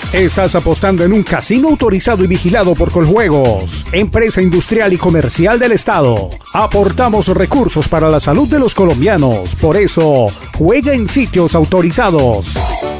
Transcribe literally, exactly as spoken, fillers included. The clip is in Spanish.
Estás apostando en un casino autorizado y vigilado por Coljuegos, empresa industrial y comercial del Estado. Aportamos recursos para la salud de los colombianos. Por eso, juega en sitios autorizados.